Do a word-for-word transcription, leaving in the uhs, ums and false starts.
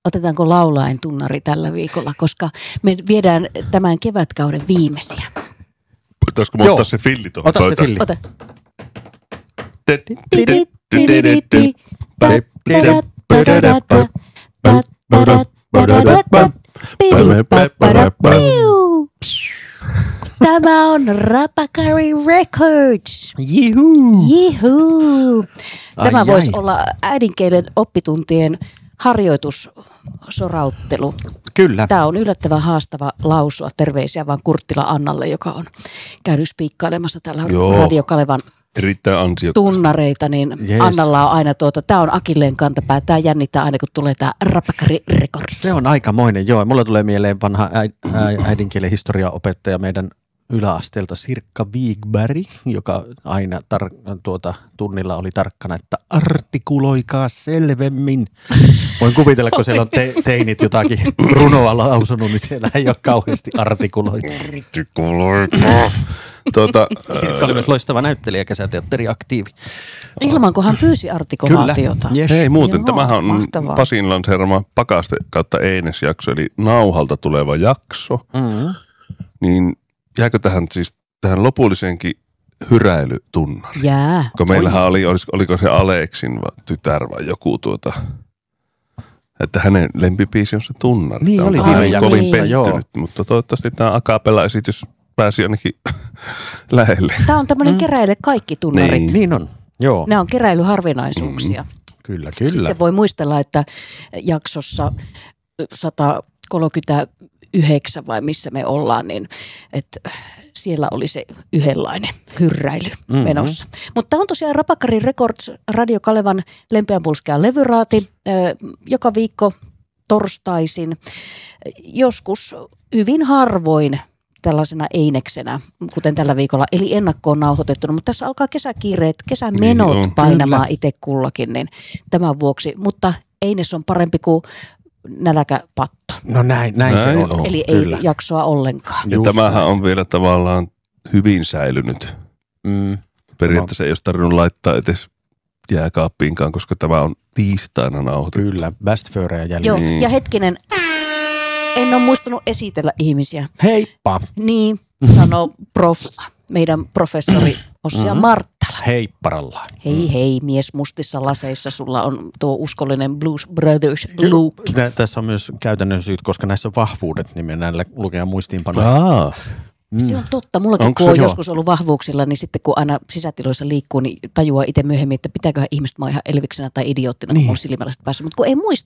Otetaanko laulain tunnari tällä viikolla, koska me viedään tämän kevätkauden viimeisiä. Voitaisiko me ottaa se filli tuohon? Ota se filli. Ota. Tämä on Rapakari Records. Jihuu. Jihuu. Tämä Ai, voisi ai. olla äidinkielen oppituntien harjoitussorauttelu. Kyllä. Tämä on yllättävän haastava lausua. Terveisiä vaan Kurttila Annalle, joka on käynyt spiikkailemassa täällä Joo. Radio Kalevan Erittäin ansiokkaasti. tunnareita, niin Yes. Annalla on aina tuota, tämä on Akilleen kantapää, tämä jännittää aina kun tulee tämä Rapakari Records. Se on aikamoinen, joo. Mulla tulee mieleen vanha äid- ä- äidinkielen historiaopettaja meidän yläasteelta Sirkka Wigberg, joka aina tar- tuota, tunnilla oli tarkkana, että artikuloikaa selvemmin. Voin kuvitella, kun siellä on te- teinit jotakin runoa lausunut, niin siellä ei ole kauheasti artikuloitu. Artikuloikaa. Tuota, Sirkka oli myös loistava näyttelijä, kesäteatteriaktiivi. Ilman, kun hän pyysi artikulaatiota. Kyllä. Yes. Hei muuten, Joo, tämähän on mahtavaa. Pasin lanseerama Pakaste kautta Eines-jakso, eli nauhalta tuleva jakso. Mm-hmm. Niin jääkö tähän siis tähän lopulliseenkin hyräilytunnari? Jää. Kun meillähän oli, olis, oliko se Aleksin va, tytär vai joku tuota, että hänen lempibiisi on se tunnari. Niin Tämä oli on viime kovin jaksossa, kovin joo. pettynyt, mutta toivottavasti tämä a cappella-esitys pääsi ainakin lähelle. Tämä on tämmöinen mm. keräile kaikki tunnarit. Niin. Niin on, joo. Nämä on keräilyharvinaisuuksia. Kyllä, kyllä. Sitten voi muistella, että jaksossa sata kolmekymmentäyhdeksän vai missä me ollaan, niin että siellä oli se yhdenlainen hyrräily mm-hmm. menossa. Mutta on tosiaan Rapakari Records, Radio Kalevan lempeänpulskea levyraati joka viikko torstaisin. Joskus hyvin harvoin tällaisena eineksenä, kuten tällä viikolla, eli ennakkoon nauhoitettuna. Mutta tässä alkaa kesäkiireet, kesämenot Niin on, painamaan itse kullakin, niin tämän vuoksi. Mutta eines on parempi kuin nälkäpatto. No näin, näin, Näin se on. on. Eli Kyllä. ei jaksoa ollenkaan. Ja Just tämähän näin. on vielä tavallaan hyvin säilynyt. Mm. Periaatteessa ei olisi tarvinnut laittaa edes jääkaappiinkaan, koska tämä on tiistaina nauhoitettu. Kyllä, Bastföreä jäljellä. Joo, Niin. ja hetkinen, en ole muistanut esitellä ihmisiä. Heippa! Niin, sanoo prof, meidän professori Ossia Mhm. Marttala. Heipparalla. Hei hei, mies mustissa laseissa, sulla on tuo uskollinen Blues Brothers look. Tä- Tässä on myös käytännön syyt, koska näissä on vahvuudet, niin mennään lukea muistiinpanoja. Aa, Se on totta. Mullakin Onko kun se on joo? joskus ollut vahvuuksilla, niin sitten kun aina sisätiloissa liikkuu, niin tajuaa itse myöhemmin, että pitääköhän ihmiset mä oon ihan elviksenä tai idioottina, kun Niin. mun silmäläiset päässä. Mutta kun ei muista,